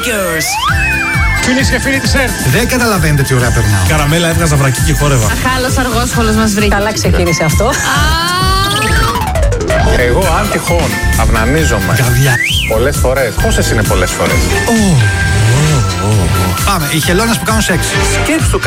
Sneakers. Φίλες και φίλοι της ΕΡΤ. Δεν καταλαβαίνετε τι ωραία περνάω. Καραμέλα έβγαζα βρακί και χόρευα. Αχάλος αργόσχολος μας βρήκε. Καλά ξεκίνησε αυτό. Εγώ αν τυχόν αυνανίζομαι Καβιά. πολλές φορές. Πόσες είναι πολλές φορές? Πάμε, η χελώνας που κάνουν σεξ. Σκέψου